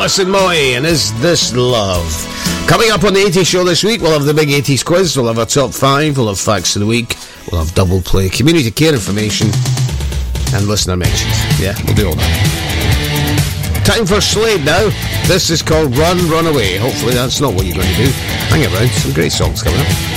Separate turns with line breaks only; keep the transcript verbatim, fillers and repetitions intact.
Alice and Moy, and Is This Love? Coming up on the eighties show this week, we'll have the big eighties quiz, we'll have our top five, we'll have facts of the week, we'll have double play, community care information, and listener mentions. Yeah, we'll do all that. Time for Slade now. This is called Run, Run Away. Hopefully that's not what you're going to do. Hang around, some great songs coming up.